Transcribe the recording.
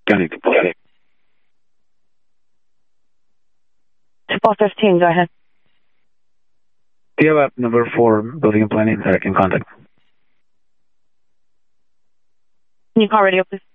Connect. 1215, go ahead. Do you have app number for building and planning that I can contact? Can you call radio, please?